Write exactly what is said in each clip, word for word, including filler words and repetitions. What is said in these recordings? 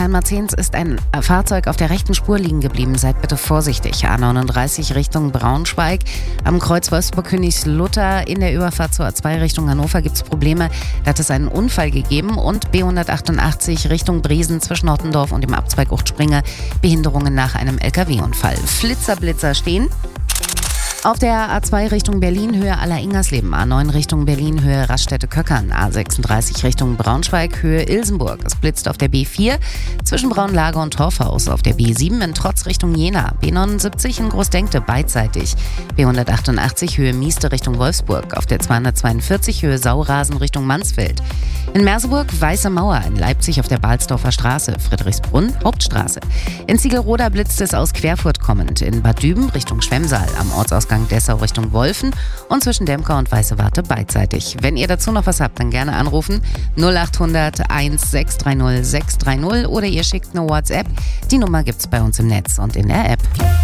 Kleinmarzens ist ein Fahrzeug auf der rechten Spur liegen geblieben. Seid bitte vorsichtig. A neununddreißig Richtung Braunschweig. Am Kreuz Wolfsburg-Königslutter in der Überfahrt zur A zwei Richtung Hannover gibt es Probleme. Da hat es einen Unfall gegeben. Und B hundertachtundachtzig Richtung Briesen zwischen Ottendorf und dem Abzweig Uchtspringe. Behinderungen nach einem L K W-Unfall. Flitzerblitzer stehen. Auf der A zwei Richtung Berlin, Höhe Aller-Ingersleben, A neun Richtung Berlin, Höhe Raststätte-Köckern, A sechsunddreißig Richtung Braunschweig, Höhe Ilsenburg. Es blitzt auf der B vier zwischen Braunlage und Torfhaus, auf der B sieben in Trotz Richtung Jena, B neunundsiebzig in Großdenkte beidseitig, B hundertachtundachtzig Höhe Mieste Richtung Wolfsburg, auf der zweihundertzweiundvierzig Höhe Saurasen Richtung Mansfeld. In Merseburg Weiße Mauer, in Leipzig auf der Balsdorfer Straße, Friedrichsbrunn Hauptstraße. In Ziegelroda blitzt es aus Querfurt kommend, in Bad Düben Richtung Schwemmsaal, am Ortsausgang Dessau Richtung Wolfen und zwischen Demker und Weiße Warte beidseitig. Wenn ihr dazu noch was habt, dann gerne anrufen null achthundert eins sechs drei null sechs drei null oder ihr schickt eine WhatsApp. Die Nummer gibt's bei uns im Netz und in der App.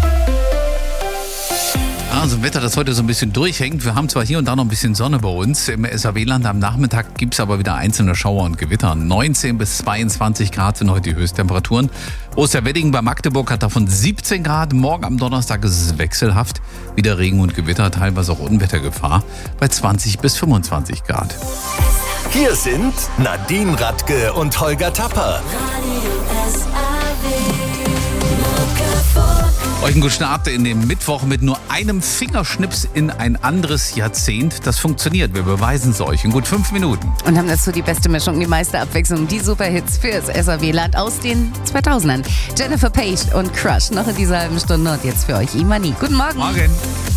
Also ein Wetter, das heute so ein bisschen durchhängt. Wir haben zwar hier und da noch ein bisschen Sonne bei uns. Im S A W-Land am Nachmittag gibt es aber wieder einzelne Schauer und Gewitter. neunzehn bis zweiundzwanzig Grad sind heute die Höchsttemperaturen. Osterwedding bei Magdeburg hat davon siebzehn Grad. Morgen am Donnerstag ist es wechselhaft. Wieder Regen und Gewitter, teilweise auch Unwettergefahr bei zwanzig bis fünfundzwanzig Grad. Hier sind Nadine Radke und Holger Tapper. Euch einen guten Start in den Mittwoch mit nur einem Fingerschnips in ein anderes Jahrzehnt. Das funktioniert, wir beweisen es euch in gut fünf Minuten. Und haben dazu die beste Mischung, die meiste Abwechslung, die Superhits für das S A W-Land aus den zweitausendern. Jennifer Page und Crush noch in dieser halben Stunde und jetzt für euch Imani. Guten Morgen. Morgen.